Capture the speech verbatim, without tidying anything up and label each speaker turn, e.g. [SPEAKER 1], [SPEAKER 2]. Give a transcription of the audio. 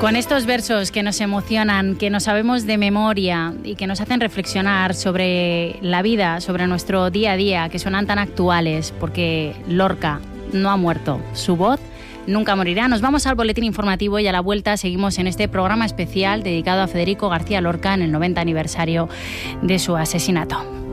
[SPEAKER 1] Con estos versos que nos emocionan, que nos sabemos de memoria y que nos hacen reflexionar sobre la vida, sobre nuestro día a día, que suenan tan actuales, porque Lorca no ha muerto, su voz nunca morirá. Nos vamos al boletín informativo y a la vuelta seguimos en este programa especial dedicado a Federico García Lorca en el noventa aniversario de su asesinato.